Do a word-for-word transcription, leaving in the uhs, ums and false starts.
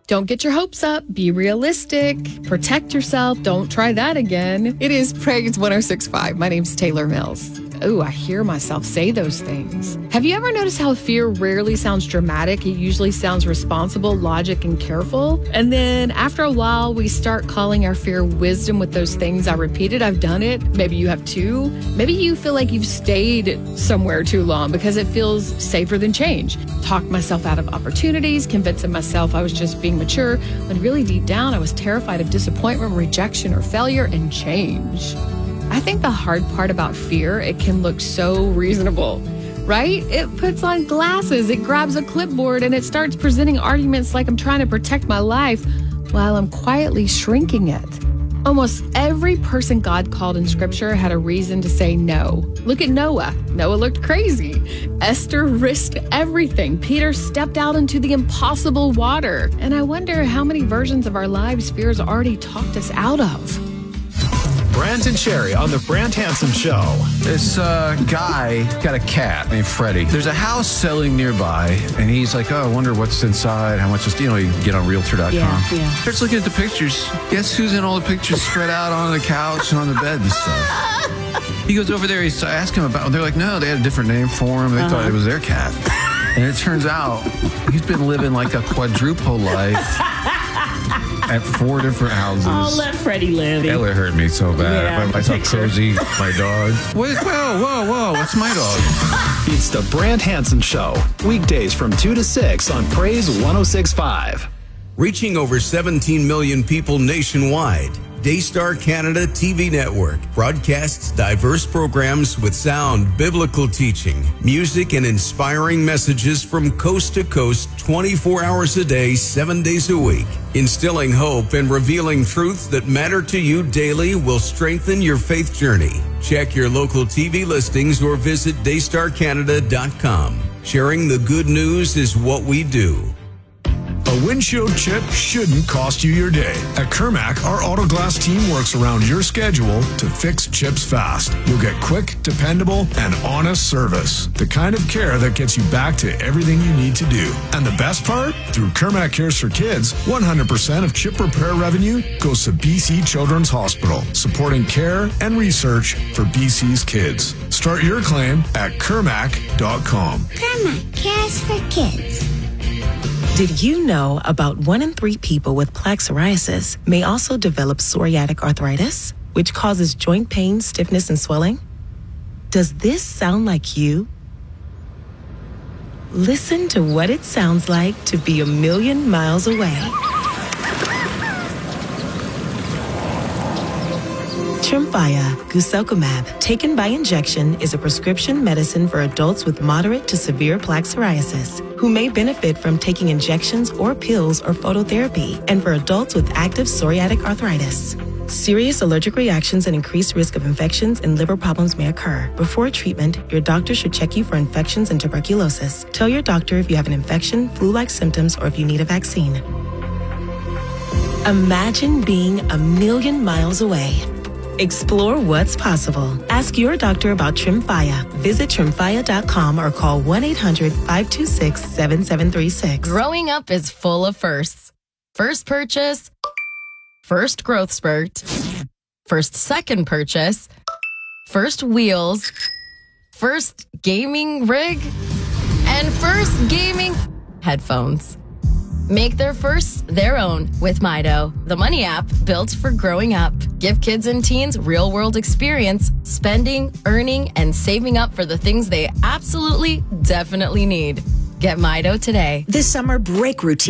Don't get your hopes up. Be realistic. Protect yourself. Don't try that again. It is Praise one oh six point five. My name's Taylor Mills. Oh, I hear myself say those things. Have you ever noticed how fear rarely sounds dramatic? It usually sounds responsible, logic, and careful. And then after a while, we start calling our fear wisdom with those things I repeated. I've done it. Maybe you have too. Maybe you feel like you've stayed somewhere too long because it feels safer than change. Talk myself out of opportunities, convincing myself I was just being mature, when really deep down, I was terrified of disappointment, rejection, or failure and change. I think the hard part about fear, it can look so reasonable, right? It puts on glasses, it grabs a clipboard, and it starts presenting arguments like I'm trying to protect my life while I'm quietly shrinking it. Almost every person God called in Scripture had a reason to say no. Look at Noah. Noah looked crazy. Esther risked everything. Peter stepped out into the impossible water. And I wonder how many versions of our lives fear has already talked us out of. Brant and Sherry on the Brant Hansen Show. This uh, guy got a cat named Freddie. There's a house selling nearby, and he's like, oh, I wonder what's inside, how much is, you know, you can get on realtor dot com. Yeah, yeah. Starts looking at the pictures. Guess who's in all the pictures spread out on the couch and on the bed and stuff? He goes over there, he's asking him about, they're like, no, they had a different name for him. They uh-huh. thought it was their cat. And it turns out he's been living like a quadruple life. At four different houses. Oh, let Freddie live. Ella hurt me so bad. Yeah, I, I saw Cozy, my dog. Wait, whoa, whoa, whoa. What's my dog? It's the Brant Hansen Show. Weekdays from two to six on Praise one oh six point five. Reaching over seventeen million people nationwide, Daystar Canada T V Network broadcasts diverse programs with sound biblical teaching, music, and inspiring messages from coast to coast twenty-four hours a day, seven days a week. Instilling hope and revealing truths that matter to you daily will strengthen your faith journey. Check your local T V listings or visit daystar canada dot com. Sharing the good news is what we do. A windshield chip shouldn't cost you your day. At Kermac, our auto glass team works around your schedule to fix chips fast. You'll get quick, dependable, and honest service. The kind of care that gets you back to everything you need to do. And the best part? Through Kermac Cares for Kids, one hundred percent of chip repair revenue goes to B C Children's Hospital, supporting care and research for B C's kids. Start your claim at kermac dot com. Kermac Cares for Kids. Did you know about one in three people with plaque psoriasis may also develop psoriatic arthritis, which causes joint pain, stiffness, and swelling? Does this sound like you? Listen to what it sounds like to be a million miles away. Tremfya guselkumab, taken by injection, is a prescription medicine for adults with moderate to severe plaque psoriasis who may benefit from taking injections or pills or phototherapy, and for adults with active psoriatic arthritis. Serious allergic reactions and increased risk of infections and liver problems may occur. Before treatment, your doctor should check you for infections and tuberculosis. Tell your doctor if you have an infection, flu-like symptoms, or if you need a vaccine. Imagine being a million miles away. Explore what's possible. Ask your doctor about Tremfya. Visit tremfya dot com or call one eight hundred five two six seven seven three six. Growing up is full of firsts. First purchase, first growth spurt, first second purchase, first wheels, first gaming rig, and first gaming headphones. Make their firsts their own with Mido, the money app built for growing up. Give kids and teens real-world experience, spending, earning, and saving up for the things they absolutely, definitely need. Get Mido today. This summer, break routine.